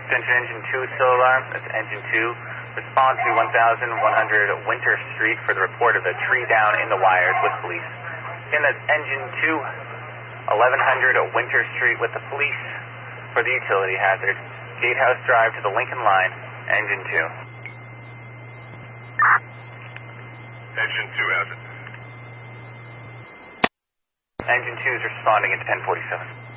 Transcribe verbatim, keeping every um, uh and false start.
Attention Engine two still alarm. That's Engine two. Respond to one thousand one hundred Winter Street for the report of a tree down in the wires with police. Again, that's Engine two, eleven hundred Winter Street with the police for the utility hazard. Gatehouse Drive to the Lincoln Line, Engine two. Engine two has it. Engine two is responding at ten forty-seven.